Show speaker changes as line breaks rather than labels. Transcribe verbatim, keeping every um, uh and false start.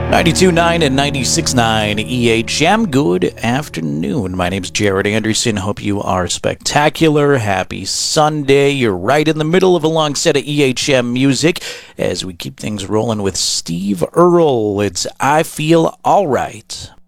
ninety-two point nine and ninety-six point nine E H M. Good afternoon. My name's Jared Anderson. Hope you are spectacular. Happy Sunday. You're right in the middle of a long set of E H M music as we keep things rolling with Steve Earle. It's I Feel All Right.